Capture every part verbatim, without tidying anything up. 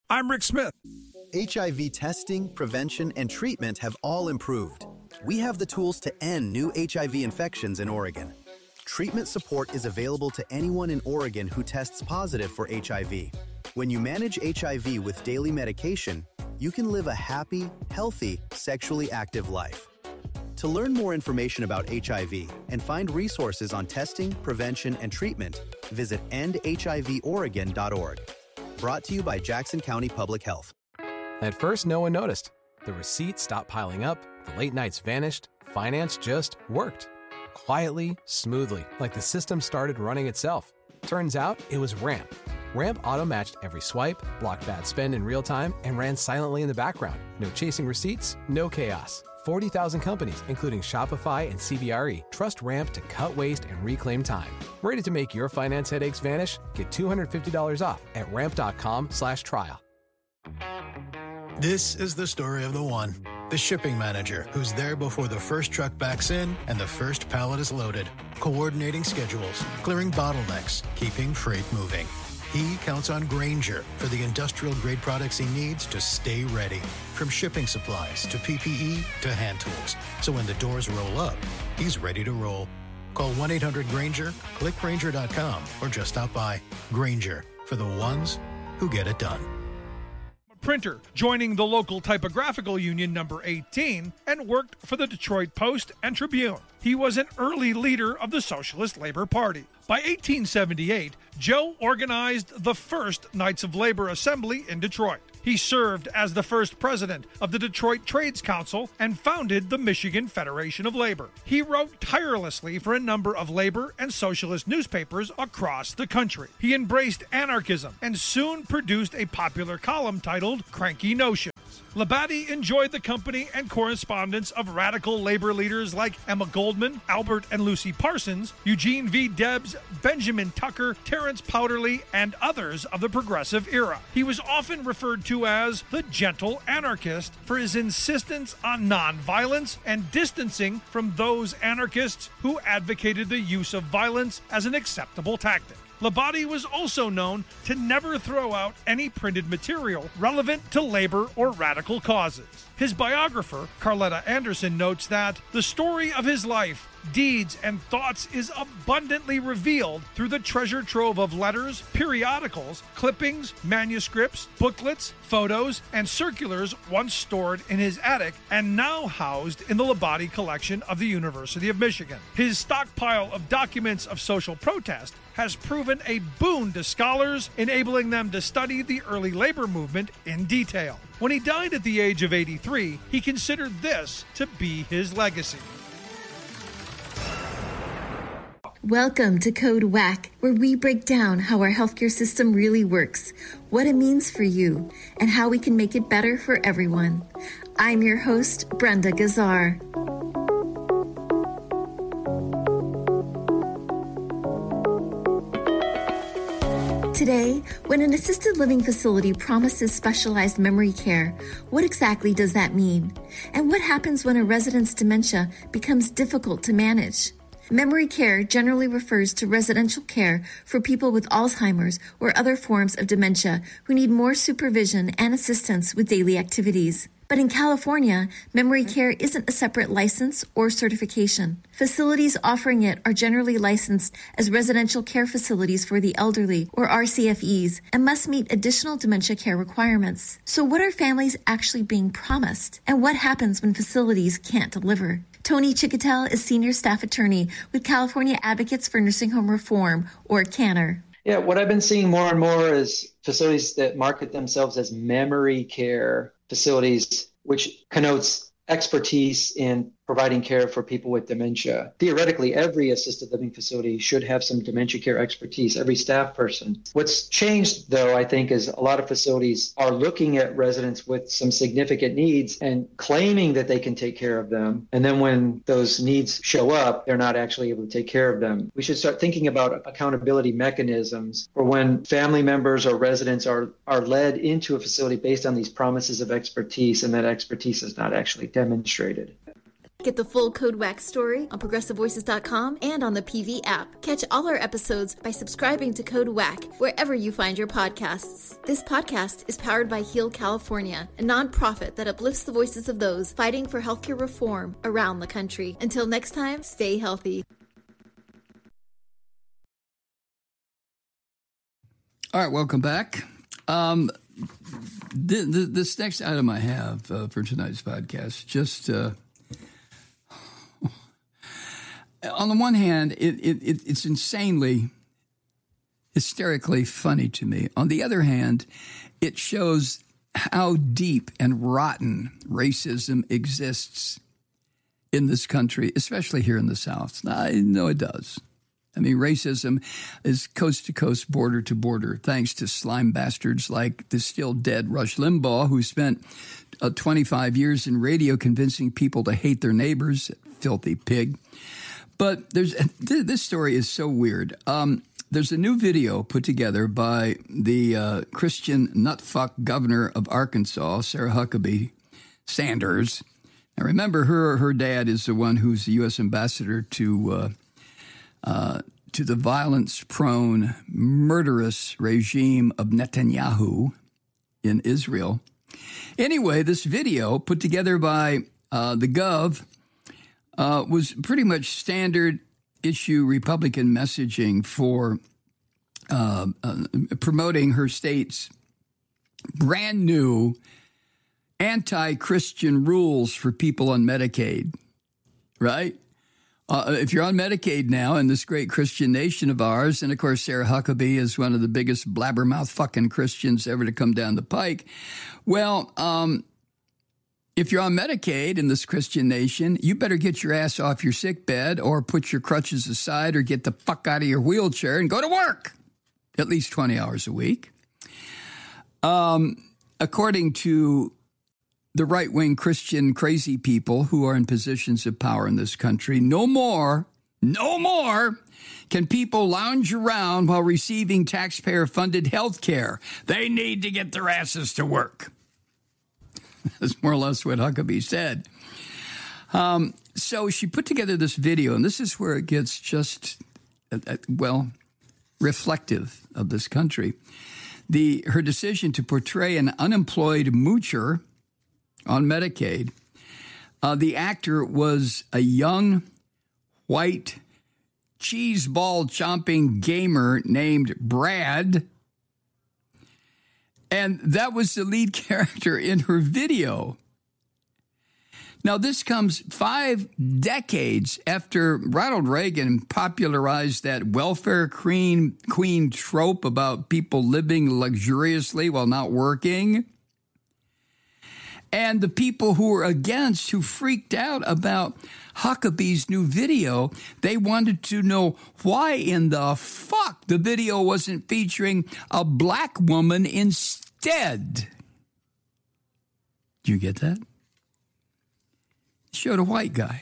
I'm Rick Smith. H I V testing, prevention, and treatment have all improved. We have the tools to end new H I V infections in Oregon. Treatment support is available to anyone in Oregon who tests positive for H I V. When you manage H I V with daily medication, you can live a happy, healthy, sexually active life. To learn more information about H I V and find resources on testing, prevention, and treatment, visit end H I V oregon dot org. Brought to you by Jackson County Public Health. At first, no one noticed. The receipts stopped piling up, the late nights vanished, finance just worked. Quietly, smoothly, like the system started running itself. Turns out, it was Ramp. Ramp auto-matched every swipe, blocked bad spend in real time, and ran silently in the background. No chasing receipts, no chaos. forty thousand companies, including Shopify and C B R E, trust Ramp to cut waste and reclaim time. Ready to make your finance headaches vanish? Get two hundred fifty dollars off at ramp.com slash trial. This is the story of the one. The shipping manager who's there before the first truck backs in and the first pallet is loaded. Coordinating schedules, clearing bottlenecks, keeping freight moving. He counts on Grainger for the industrial-grade products he needs to stay ready. From shipping supplies to P P E to hand tools. So when the doors roll up, he's ready to roll. Call one eight hundred Grainger, click Grainger dot com, or just stop by. Grainger, for the ones who get it done. Printer, joining the local typographical union number eighteen, and worked for the Detroit Post and Tribune. He was an early leader of the Socialist Labor Party. By eighteen seventy-eight, Joe organized the first Knights of Labor Assembly in Detroit. He served as the first president of the Detroit Trades Council and founded the Michigan Federation of Labor. He wrote tirelessly for a number of labor and socialist newspapers across the country. He embraced anarchism and soon produced a popular column titled Cranky Notions. Labadie enjoyed the company and correspondence of radical labor leaders like Emma Goldman, Albert and Lucy Parsons, Eugene V. Debs, Benjamin Tucker, Terence Powderly, and others of the progressive era. He was often referred to as the gentle anarchist for his insistence on nonviolence and distancing from those anarchists who advocated the use of violence as an acceptable tactic. Labadie was also known to never throw out any printed material relevant to labor or radical causes. His biographer, Carletta Anderson, notes that the story of his life, deeds, and thoughts is abundantly revealed through the treasure trove of letters, periodicals, clippings, manuscripts, booklets, photos, and circulars once stored in his attic and now housed in the Labadie collection of the University of Michigan. His stockpile of documents of social protest has proven a boon to scholars, enabling them to study the early labor movement in detail. When he died at the age of eighty-three, he considered this to be his legacy. Welcome to Code W A C, where we break down how our healthcare system really works, what it means for you, and how we can make it better for everyone. I'm your host, Brenda Gazzar. Today, when an assisted living facility promises specialized memory care, what exactly does that mean? And what happens when a resident's dementia becomes difficult to manage? Memory care generally refers to residential care for people with Alzheimer's or other forms of dementia who need more supervision and assistance with daily activities. But in California, memory care isn't a separate license or certification. Facilities offering it are generally licensed as residential care facilities for the elderly, or R C F Es, and must meet additional dementia care requirements. So what are families actually being promised? And what happens when facilities can't deliver? Tony Chicotel is Senior Staff Attorney with California Advocates for Nursing Home Reform, or CANNER. Yeah, what I've been seeing more and more is facilities that market themselves as memory care facilities, which connotes expertise in providing care for people with dementia. Theoretically, every assisted living facility should have some dementia care expertise, every staff person. What's changed, though, I think, is a lot of facilities are looking at residents with some significant needs and claiming that they can take care of them. And then when those needs show up, they're not actually able to take care of them. We should start thinking about accountability mechanisms for when family members or residents are, are led into a facility based on these promises of expertise, and that expertise is not actually demonstrated. Get the full Code Wax story on progressive voices dot com and on the P V app. Catch all our episodes by subscribing to Code Whack wherever you find your podcasts. This podcast is powered by Heal California, a nonprofit that uplifts the voices of those fighting for healthcare reform around the country. Until next time, stay healthy. All right, welcome back. Um, th- th- this next item I have uh, for tonight's podcast, just uh, on the one hand, it, it, it's insanely, hysterically funny to me. On the other hand, it shows how deep and rotten racism exists in this country, especially here in the South. I know it does. I mean, racism is coast to coast, border to border, thanks to slime bastards like the still dead Rush Limbaugh, who spent uh, twenty-five years in radio convincing people to hate their neighbors, filthy pig. But there's this story is so weird. Um, there's a new video put together by the uh, Christian nutfuck governor of Arkansas, Sarah Huckabee Sanders. Now, remember, her her dad is the one who's the U S ambassador to uh, uh, to the violence-prone, murderous regime of Netanyahu in Israel. Anyway, this video put together by uh, the Gov. Uh, was pretty much standard issue Republican messaging for uh, uh, promoting her state's brand new anti-Christian rules for people on Medicaid, right? Uh, if you're on Medicaid now in this great Christian nation of ours, and of course Sarah Huckabee is one of the biggest blabbermouth fucking Christians ever to come down the pike, well, um, if you're on Medicaid in this Christian nation, you better get your ass off your sick bed or put your crutches aside or get the fuck out of your wheelchair and go to work at least twenty hours a week. Um, according to the right-wing Christian crazy people who are in positions of power in this country, no more, no more can people lounge around while receiving taxpayer-funded health care. They need to get their asses to work. That's more or less what Huckabee said. Um, so she put together this video, and this is where it gets just, uh, uh, well, reflective of this country. The her decision to portray an unemployed moocher on Medicaid. Uh, the actor was a young, white, cheese ball chomping gamer named Brad. And that was the lead character in her video. Now, this comes five decades after Ronald Reagan popularized that welfare queen, queen trope about people living luxuriously while not working. And the people who were against, who freaked out about Huckabee's new video, they wanted to know why in the fuck the video wasn't featuring a black woman instead. Do you get that? It showed a white guy.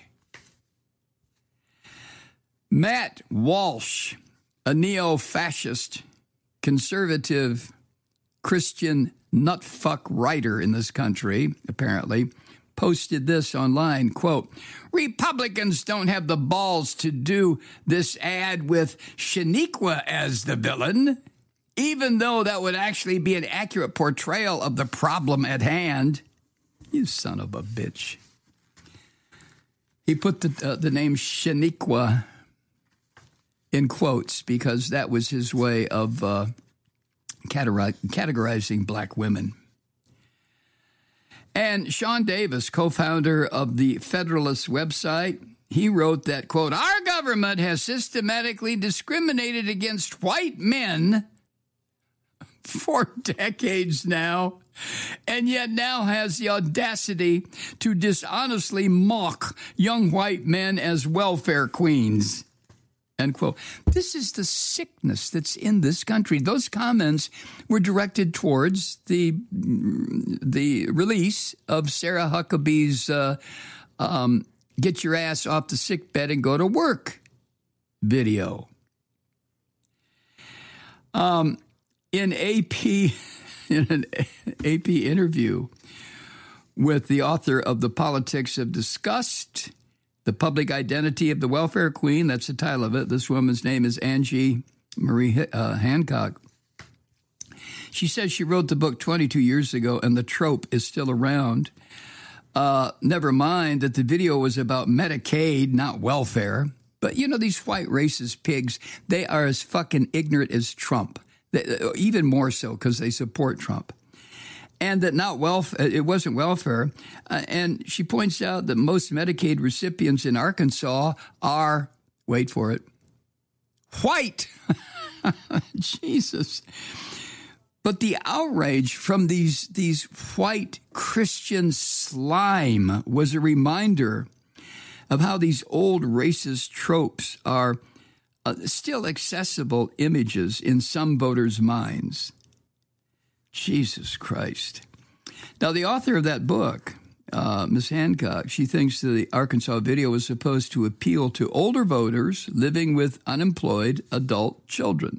Matt Walsh, a neo-fascist, conservative, Christian nutfuck writer in this country, apparently, posted this online, quote, Republicans don't have the balls to do this ad with Shaniqua as the villain, even though that would actually be an accurate portrayal of the problem at hand. You son of a bitch. He put the, uh, the name Shaniqua in quotes because that was his way of uh, categorizing black women. And Sean Davis, co-founder of the Federalist website, he wrote that, quote, our government has systematically discriminated against white men for decades now, and yet now has the audacity to dishonestly mock young white men as welfare queens. End quote. This is the sickness that's in this country. Those comments were directed towards the the release of Sarah Huckabee's uh, um, "Get Your Ass Off the Sick Bed and Go to Work" video. Um, in A P, in an A P interview with the author of The Politics of Disgust, The Public Identity of the Welfare Queen, that's the title of it. This woman's name is Angie Marie uh, Hancock. She says she wrote the book twenty-two years ago, and the trope is still around. Uh, never mind that the video was about Medicaid, not welfare. But, you know, these white racist pigs, they are as fucking ignorant as Trump. They, even more so because they support Trump. And that not welfare, it wasn't welfare. Uh, and she points out that most Medicaid recipients in Arkansas are, wait for it, white. Jesus. But the outrage from these, these white Christian slime was a reminder of how these old racist tropes are uh, still accessible images in some voters' minds. Jesus Christ. Now, the author of that book, uh, Miz Hancock, she thinks that the Arkansas video was supposed to appeal to older voters living with unemployed adult children.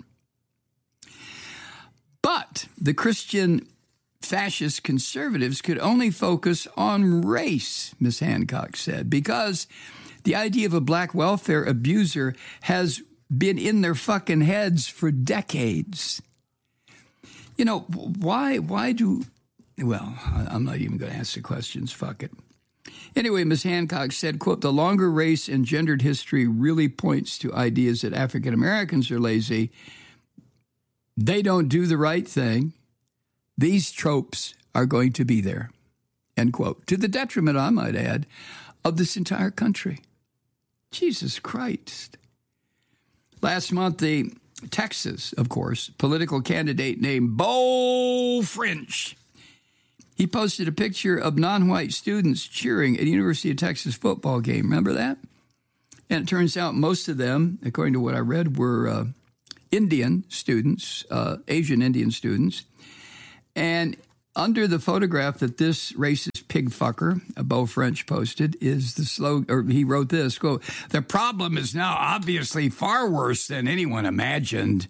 But the Christian fascist conservatives could only focus on race, Miz Hancock said, because the idea of a black welfare abuser has been in their fucking heads for decades. You know, why, why do, well, I'm not even going to ask the questions, fuck it. Anyway, Miz Hancock said, quote, the longer race and gendered history really points to ideas that African Americans are lazy. They don't do the right thing. These tropes are going to be there, end quote. To the detriment, I might add, of this entire country. Jesus Christ. Last month, the Texas, of course, political candidate named Beau French, he posted a picture of non-white students cheering at a University of Texas football game. Remember that? And it turns out most of them, according to what I read, were uh, Indian students, uh, Asian Indian students. And under the photograph that this racist pig fucker, Beau French, posted is the slogan, or he wrote this, quote, the problem is now obviously far worse than anyone imagined.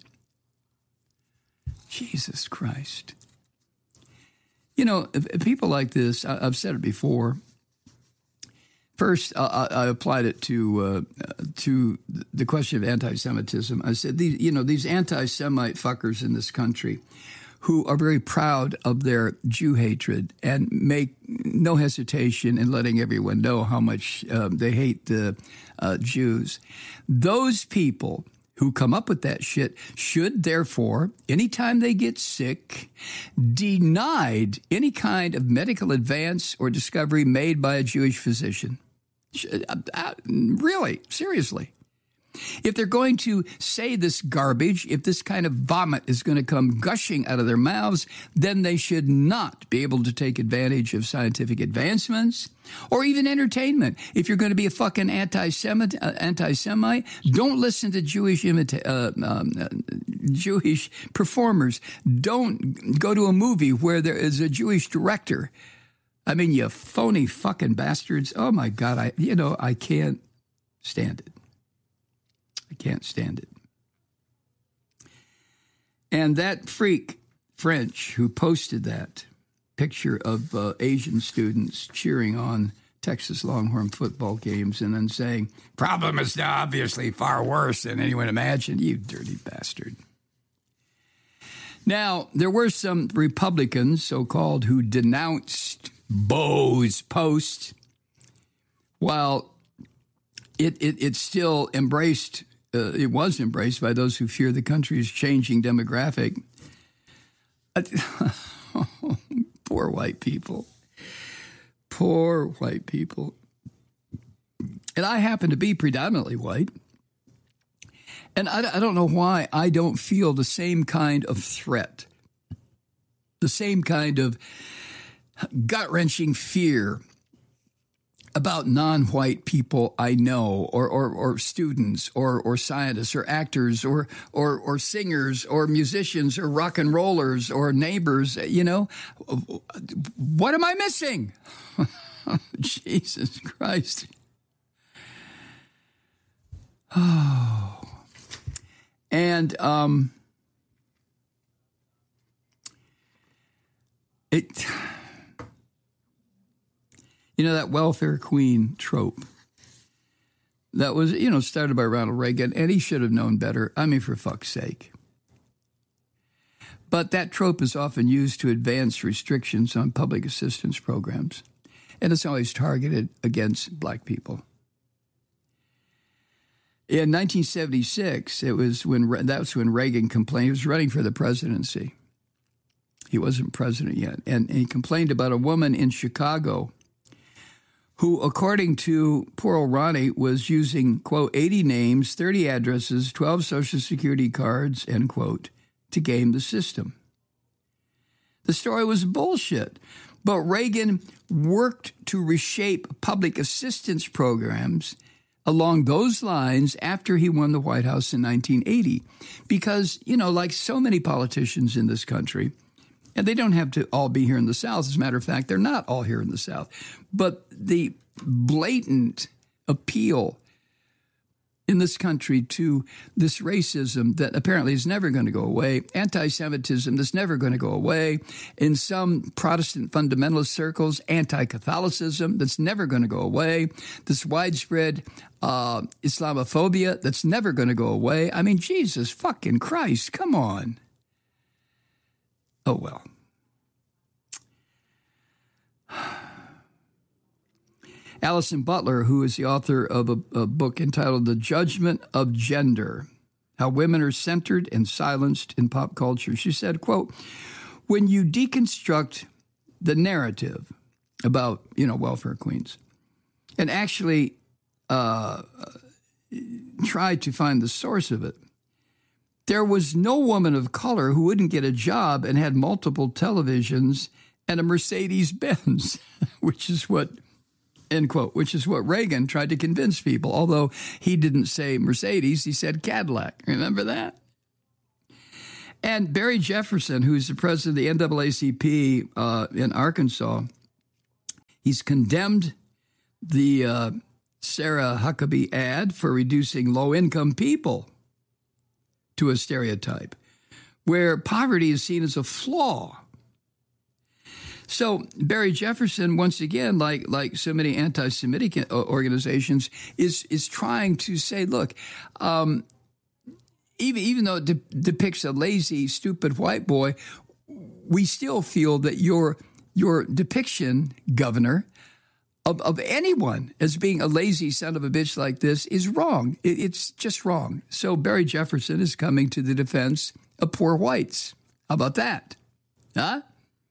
Jesus Christ. You know, if, if people like this, I, I've said it before. First, I, I applied it to uh, to the question of anti-Semitism. I said, these, you know, these anti-Semite fuckers in this country who are very proud of their Jew hatred and make no hesitation in letting everyone know how much uh, they hate the uh, Jews. Those people who come up with that shit should, therefore, anytime they get sick, denied any kind of medical advance or discovery made by a Jewish physician. Really, seriously. If they're going to say this garbage, if this kind of vomit is going to come gushing out of their mouths, then they should not be able to take advantage of scientific advancements or even entertainment. If you're going to be a fucking anti-Semite, uh, anti-Semite, don't listen to Jewish imita- uh, um, uh, Jewish performers. Don't go to a movie where there is a Jewish director. I mean, you phony fucking bastards. Oh, my God. I, you know, I can't stand it. I can't stand it. And that freak, French, who posted that picture of uh, Asian students cheering on Texas Longhorn football games and then saying, problem is now obviously far worse than anyone imagined, you dirty bastard. Now, there were some Republicans, so-called, who denounced Beau's post, while it, it, it still embraced Uh, it was embraced by those who fear the country's changing demographic. Poor white people. Poor white people. And I happen to be predominantly white. And I, I don't know why I don't feel the same kind of threat, the same kind of gut-wrenching fear about non-white people I know, or or, or students, or or scientists, or actors, or, or or singers, or musicians, or rock and rollers, or neighbors. You know, what am I missing? Jesus Christ! Oh, and um, it. You know, that welfare queen trope. that was, you know, started by Ronald Reagan, and he should have known better. I mean, for fuck's sake. But that trope is often used to advance restrictions on public assistance programs, and it's always targeted against black people. In nineteen seventy-six, it was when that's when Reagan complained. He was running for the presidency. He wasn't president yet, and, and he complained about a woman in Chicago who, according to poor old Ronnie, was using, quote, eighty names, thirty addresses, twelve Social Security cards, end quote, to game the system. The story was bullshit, but Reagan worked to reshape public assistance programs along those lines after he won the White House in nineteen eighty. Because, you know, like so many politicians in this country, and they don't have to all be here in the South. As a matter of fact, they're not all here in the South. But the blatant appeal in this country to this racism that apparently is never going to go away, anti-Semitism that's never going to go away, in some Protestant fundamentalist circles, anti-Catholicism that's never going to go away, this widespread uh, Islamophobia that's never going to go away. I mean, Jesus fucking Christ, come on. Oh, well. Alison Butler, who is the author of a, a book entitled The Judgment of Gender, How Women Are Centered and Silenced in Pop Culture, she said, quote, when you deconstruct the narrative about, you know, welfare queens and actually uh, try to find the source of it, there was no woman of color who wouldn't get a job and had multiple televisions and a Mercedes-Benz, which is what, end quote, which is what Reagan tried to convince people, although he didn't say Mercedes, he said Cadillac. Remember that? And Barry Jefferson, who's the president of the N double A C P uh, in Arkansas, he's condemned the uh, Sarah Huckabee ad for reducing low-income people to a stereotype, where poverty is seen as a flaw. So Barry Jefferson, once again, like like so many anti-Semitic organizations, is is trying to say, look, um, even even though it de- depicts a lazy, stupid white boy, we still feel that your your depiction, Governor, of, of anyone as being a lazy son of a bitch like this is wrong. It, it's just wrong. So Barry Jefferson is coming to the defense of poor whites. How about that? Huh?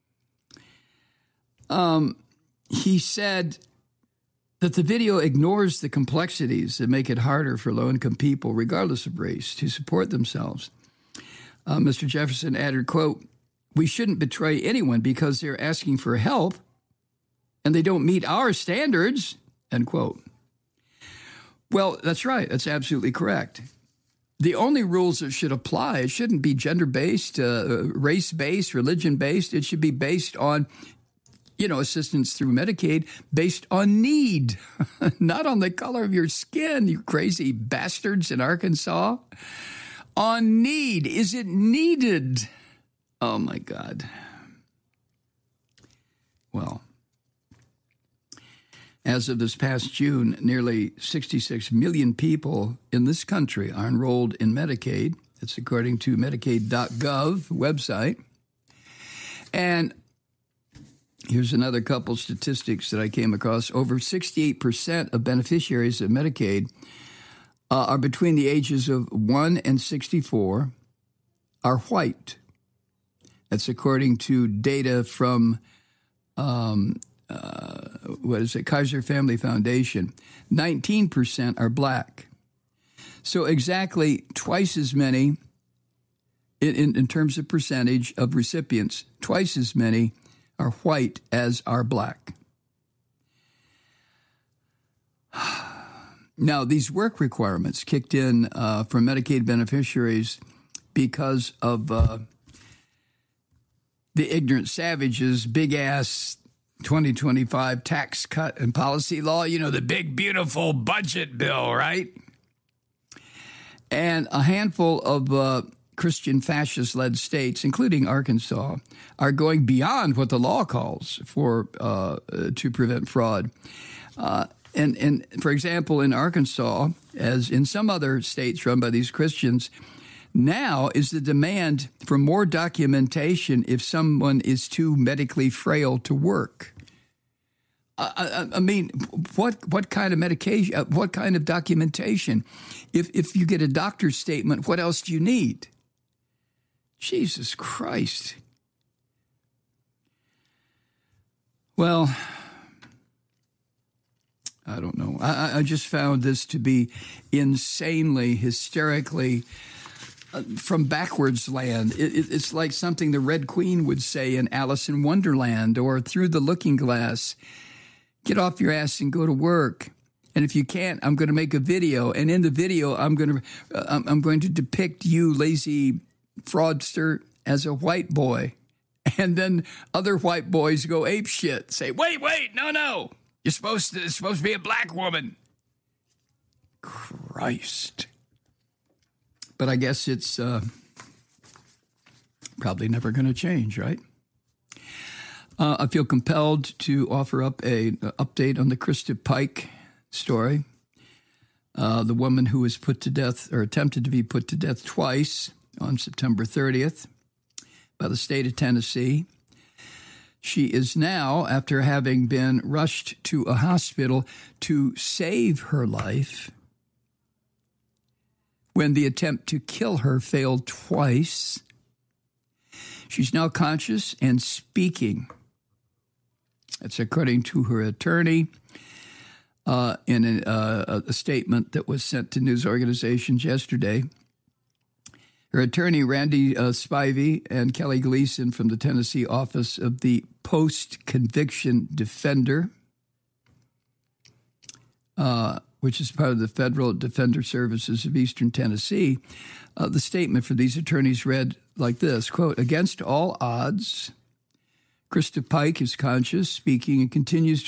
Um, he said that the video ignores the complexities that make it harder for low-income people, regardless of race, to support themselves. Uh, Mister Jefferson added, quote, we shouldn't betray anyone because they're asking for help and they don't meet our standards, end quote. Well, that's right. That's absolutely correct. The only rules that should apply, it shouldn't be gender-based, uh, race-based, religion-based. It should be based on, you know, assistance through Medicaid, based on need, not on the color of your skin, you crazy bastards in Arkansas. On need. Is it needed? Oh, my God. Well, as of this past June, nearly sixty-six million people in this country are enrolled in Medicaid. That's according to Medicaid dot gov website. And here's another couple statistics that I came across. Over sixty-eight percent of beneficiaries of Medicaid uh, are between the ages of one and sixty-four, are white. That's according to data from, um, uh, what is it, Kaiser Family Foundation. nineteen percent are black. So exactly twice as many, in, in, in terms of percentage of recipients, twice as many are white as are black. Now, these work requirements kicked in uh, for Medicaid beneficiaries because of uh, the ignorant savages' big-ass twenty twenty-five tax cut and policy law. You know, the big, beautiful budget bill, right? And a handful of uh, Christian fascist-led states, including Arkansas, are going beyond what the law calls for uh, to prevent fraud. Uh, and, and for example, in Arkansas, as in some other states run by these Christians, now is the demand for more documentation if someone is too medically frail to work. I, I, I mean, what what kind of medication? Uh, what kind of documentation? If if you get a doctor's statement, what else do you need? Jesus Christ. Well, I don't know. I, I just found this to be insanely, hysterically uh, from backwards land. It, it, it's like something the Red Queen would say in Alice in Wonderland or Through the Looking Glass. Get off your ass and go to work. And if you can't, I'm going to make a video. And in the video, I'm going to uh, I'm, I'm going to depict you, lazy fraudster, as a white boy. And then other white boys go ape shit. Say, wait, wait, no, no. You're supposed to, it's supposed to be a black woman. Christ. But I guess it's uh, probably never going to change, right? Uh, I feel compelled to offer up a, a update on the Krista Pike story, uh, the woman who was put to death or attempted to be put to death twice on September thirtieth by the state of Tennessee. She is now, after having been rushed to a hospital to save her life, when the attempt to kill her failed twice, she's now conscious and speaking. That's according to her attorney uh, in a, uh, a statement that was sent to news organizations yesterday. Her attorney, Randy uh, Spivey, and Kelly Gleason from the Tennessee Office of the Post-Conviction Defender, uh, which is part of the Federal Defender Services of Eastern Tennessee, uh, the statement for these attorneys read like this, quote, against all odds, Krista Pike is conscious, speaking, and continues to